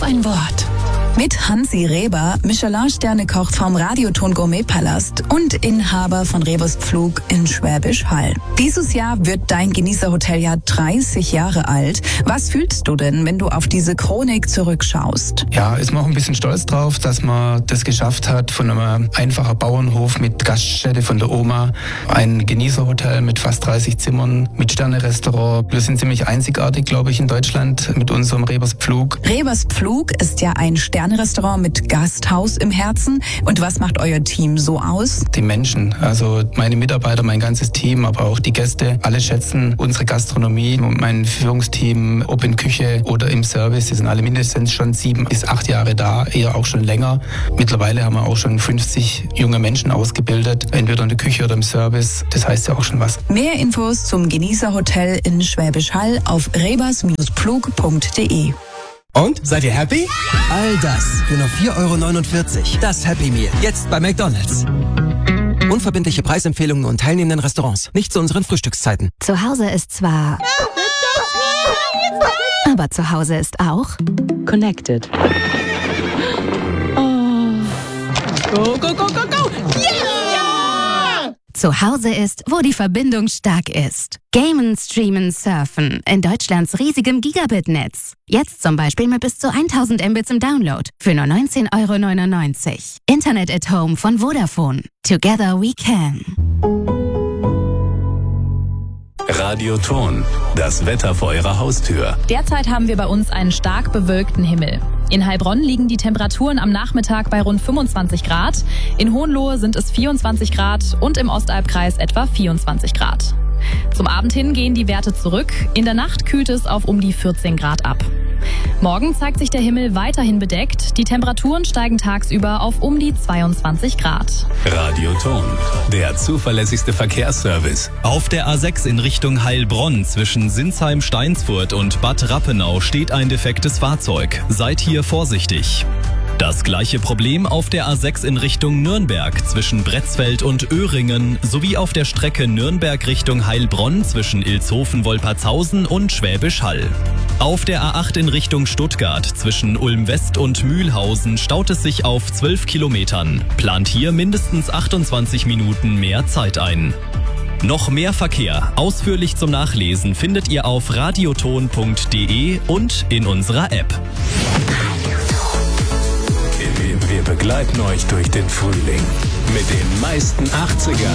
auf ein Wort. Mit Hansi Reber, Michelin-Sterne-Koch vom Radioton Gourmet-Palast und Inhaber von Rebers Pflug in Schwäbisch Hall. Dieses Jahr wird dein Genießerhotel ja 30 Jahre alt. Was fühlst du denn, wenn du auf diese Chronik zurückschaust? Ja, ist man auch ein bisschen stolz drauf, dass man das geschafft hat, von einem einfachen Bauernhof mit Gaststätte von der Oma, ein Genießerhotel mit fast 30 Zimmern, mit Sterne-Restaurant. Wir sind ziemlich einzigartig, glaube ich, in Deutschland mit unserem Rebers Pflug. Rebers Pflug ist ja ein Sterne-Restaurant mit Gasthaus im Herzen. Und was macht euer Team so aus? Die Menschen, also meine Mitarbeiter, mein ganzes Team, aber auch die Gäste, alle schätzen unsere Gastronomie. Mein Führungsteam, ob in Küche oder im Service, die sind alle mindestens schon 7 bis 8 Jahre da, eher auch schon länger. Mittlerweile haben wir auch schon 50 junge Menschen ausgebildet, entweder in der Küche oder im Service. Das heißt ja auch schon was. Mehr Infos zum Genießerhotel in Schwäbisch Hall auf rebers-pflug.de. Und? Seid ihr happy? All das für nur 4,49 €. Das Happy Meal. Jetzt bei McDonald's. Unverbindliche Preisempfehlungen und teilnehmenden Restaurants. Nicht zu unseren Frühstückszeiten. Zu Hause ist zwar... aber zu Hause ist auch... Connected. Go, go, go, go, go! Yeah! Zu Hause ist, wo die Verbindung stark ist. Gamen, Streamen, Surfen in Deutschlands riesigem Gigabit-Netz. Jetzt zum Beispiel mit bis zu 1000 Mbits im Download für nur 19,99 €. Internet at Home von Vodafone. Together we can. Radioton, das Wetter vor Ihrer Haustür. Derzeit haben wir bei uns einen stark bewölkten Himmel. In Heilbronn liegen die Temperaturen am Nachmittag bei rund 25 Grad, in Hohenlohe sind es 24 Grad und im Ostalbkreis etwa 24 Grad. Zum Abend hin gehen die Werte zurück, in der Nacht kühlt es auf um die 14 Grad ab. Morgen zeigt sich der Himmel weiterhin bedeckt, die Temperaturen steigen tagsüber auf um die 22 Grad. Radioton, der zuverlässigste Verkehrsservice. Auf der A6 in Richtung Heilbronn zwischen Sinsheim-Steinsfurt und Bad Rappenau steht ein defektes Fahrzeug. Seid hier vorsichtig. Das gleiche Problem auf der A6 in Richtung Nürnberg zwischen Bretzfeld und Öhringen sowie auf der Strecke Nürnberg Richtung Heilbronn zwischen Ilshofen-Wolpertshausen und Schwäbisch Hall. Auf der A8 in Richtung Stuttgart zwischen Ulm-West und Mühlhausen staut es sich auf 12 Kilometern. Plant hier mindestens 28 Minuten mehr Zeit ein. Noch mehr Verkehr, ausführlich zum Nachlesen, findet ihr auf radioton.de und in unserer App. Wir begleiten euch durch den Frühling mit den meisten 80er.